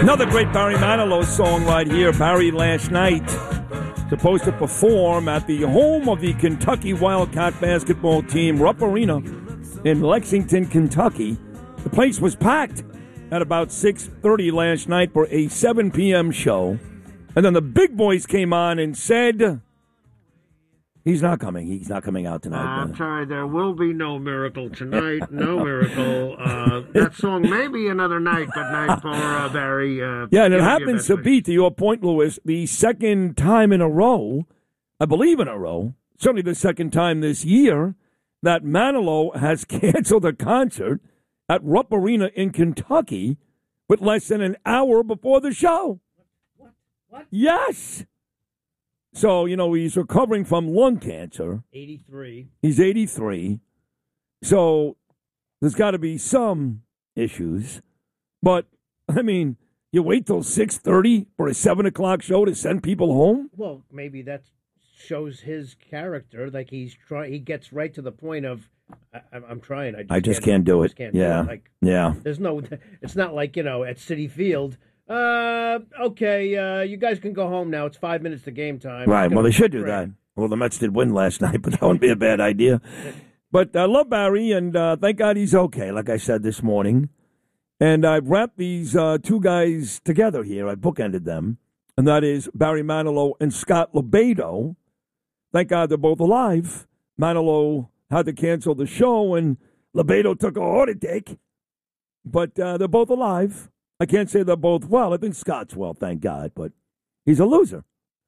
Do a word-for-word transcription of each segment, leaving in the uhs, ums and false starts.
Another great Barry Manilow song right here. Barry last night supposed to perform at the home of the Kentucky Wildcat basketball team, Rupp Arena in Lexington, Kentucky. The place was packed at about six thirty last night for a seven p.m. show. And then the big boys came on and said, he's not coming. He's not coming out tonight. Uh, I'm sorry, there will be no miracle tonight. No miracle. Uh, that song may be another night, but night for uh, Barry. Uh, yeah, and it happens to be, to your point, Lewis, the second time in a row, I believe in a row, certainly the second time this year, that Manilow has canceled a concert at Rupp Arena in Kentucky with less than an hour before the show. What? What? Yes. So, you know, he's recovering from lung cancer. eighty-three. He's eighty-three. So there's got to be some issues. But, I mean, you wait till six thirty for a seven o'clock show to send people home? Well, maybe that shows his character. Like he's try, he gets right to the point of, I, I'm trying. I just, I just can't, can't do I it. just can't yeah. do it. Like, yeah. There's no, it's not like, you know, at Citi Field. Uh, okay, uh, you guys can go home now. It's five minutes to game time. Right, well, they should do that. Well, the Mets did win last night, but that wouldn't be a bad idea. But I love Barry, and uh, thank God he's okay, like I said this morning. And I've wrapped these uh, two guys together here. I bookended them, and that is Barry Manilow and Scott LoBaido. Thank God they're both alive. Manilow had to cancel the show, and LoBaido took a heart attack. But uh, they're both alive. I can't say they're both well. I think Scott's well, thank God, but he's a loser.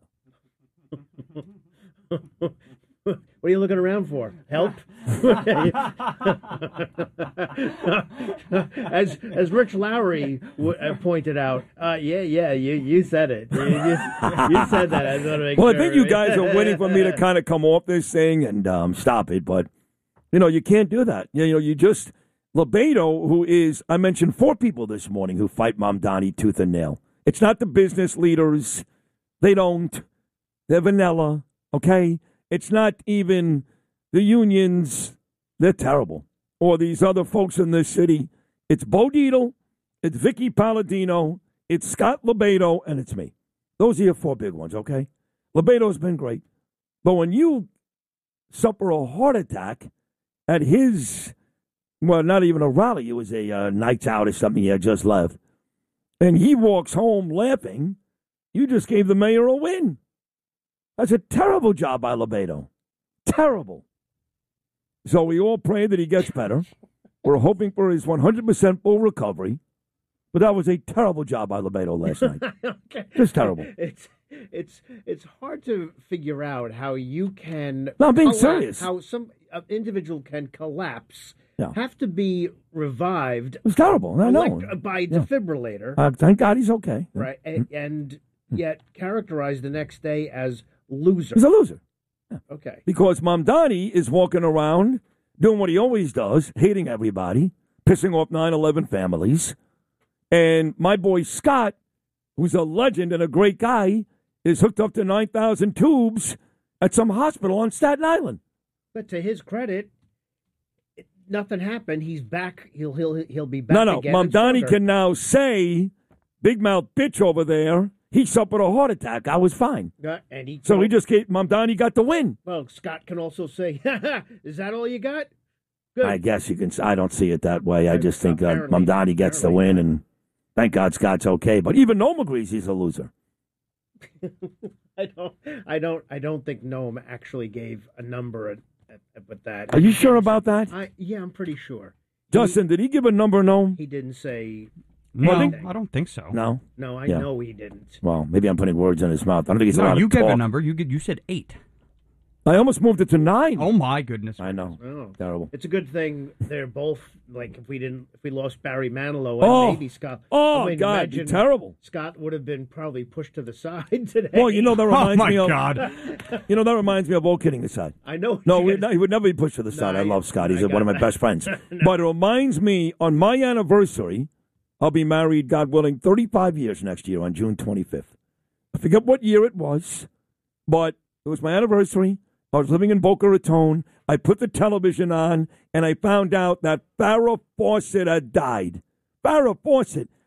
What are you looking around for? Help? as as Rich Lowry w- uh, pointed out, uh, yeah, yeah, you, you said it. You, you, you said that. I thought to well, sure. I think you guys are waiting for me to kind of come off this thing and um, stop it, but, you know, you can't do that. You know, you just... LoBaido, who is, I mentioned four people this morning who fight Mamdani tooth and nail. It's not the business leaders. They don't. They're vanilla, okay? It's not even the unions. They're terrible. Or these other folks in this city. It's Bo Dietl, it's Vicky Palladino, it's Scott LoBaido, and it's me. Those are your four big ones, okay? LoBaido's been great. But when you suffer a heart attack at his... Well, not even a rally. It was a uh, nights out or something he had just left. And he walks home laughing. You just gave the mayor a win. That's a terrible job by LoBaido. Terrible. So we all pray that he gets better. We're hoping for his one hundred percent full recovery. But that was a terrible job by LoBaido last night. Okay. Just terrible. It's it's it's hard to figure out how you can... No, I'm being collapse, serious. How some uh, individual can collapse... Yeah. Have to be revived. It was terrible. I know. Elect- by Yeah. defibrillator. Uh, thank God he's okay. Right. And, and yet characterized the next day as loser. He's a loser. Yeah. Okay. Because Mamdani is walking around doing what he always does, hating everybody, pissing off nine eleven families. And my boy Scott, who's a legend and a great guy, is hooked up to nine thousand tubes at some hospital on Staten Island. But to his credit, nothing happened. He's back. He'll he'll he'll be back. No, no. Again Mamdani can now say, "Big mouth bitch over there. He suffered a heart attack. I was fine." Uh, and he so he just gave Mamdani got the win. Well, Scott can also say, "Is that all you got?" Good. I guess you can. I don't see it that way. I just think uh, Apparently- Mamdani gets the win, and thank God Scott's okay. But even Noam agrees he's a loser. I don't. I don't. I don't think Noam actually gave a number at, at, at with that. Are you sure about that? I, yeah, I'm pretty sure. Justin, did he give a number, Noam? He didn't say. No, anything. I don't think so. No. No, I Yeah. know he didn't. Well, maybe I'm putting words in his mouth. I don't think he's No, allowed you to gave talk. a number. You you said eight. I almost moved it to nine. Oh my goodness! I know. Oh. Terrible. It's a good thing they're both like. If we didn't, if we lost Barry Manilow and Oh. maybe Scott. Oh, I mean, God, imagine terrible. Scott would have been probably pushed to the side today. Well, you know that Oh reminds my me of. God! You know that reminds me of all kidding aside. I know. No, you we, guys- no, he would never be pushed to the side. No, I I- love Scott. I He's got one of my that. best friends. No. But it reminds me, on my anniversary, I'll be married, God willing, thirty-five years next year on June twenty-fifth. I forget what year it was, but it was my anniversary. I was living in Boca Raton. I put the television on, and I found out that Farrah Fawcett had died. Farrah Fawcett,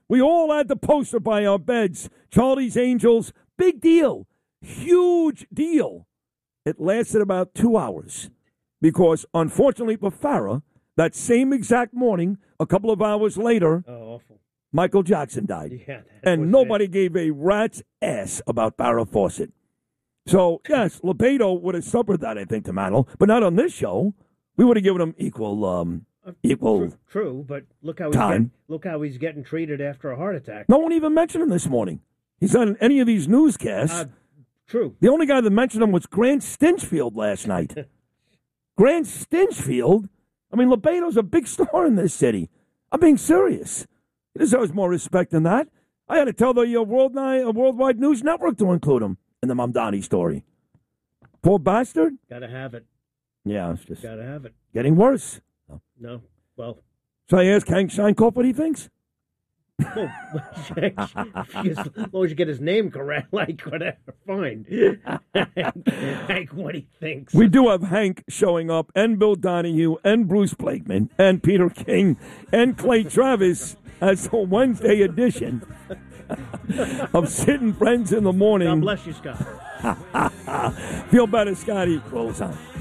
We all had the poster by our beds. Charlie's Angels, big deal. Huge deal. It lasted about two hours because, unfortunately for Farrah, that same exact morning, a couple of hours later, Oh, awful. Michael Jackson died. Yeah, that and was nobody gave a rat's ass about Farrah Fawcett. So, yes, LeBedo would have suffered that, I think, to Mantle, but not on this show. We would have given him equal, um, equal. True, true, but look how he's Time. getting, look how he's getting treated after a heart attack. No one even mentioned him this morning. He's not in any of these newscasts. Uh, true. The only guy that mentioned him was Grant Stinchfield last night. Grant Stinchfield? I mean, LeBedo's a big star in this city. I'm being serious. He deserves more respect than that. I had to tell the uh, World uh, Worldwide News Network to include him in the Mamdani story. Poor bastard. Gotta have it. Yeah, it's just Gotta have it. getting worse. No. Well, So I asked Hank Scheinkoff what he thinks. no. as long as you get his name correct, like, whatever, fine. Hank, what he thinks. We do have Hank showing up, and Bill Donahue, and Bruce Blakeman, and Peter King, and Clay Travis as a Wednesday edition of Sitting Friends in the Morning. God bless you, Scott. Feel better, Scotty. Rolls on.